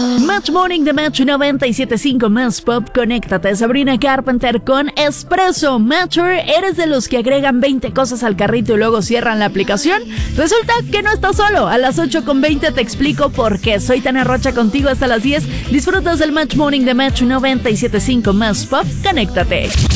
Match Morning de Match 97.5 Más Pop. Conéctate. Sabrina Carpenter con Espresso Matcher. ¿Eres de los que agregan 20 cosas al carrito y luego cierran la aplicación? Resulta que no estás solo. A las 8:20 te explico por qué. Soy Tania Rocha contigo hasta las 10. Disfrutas del Match Morning de Match 97.5 Más Pop. Conéctate.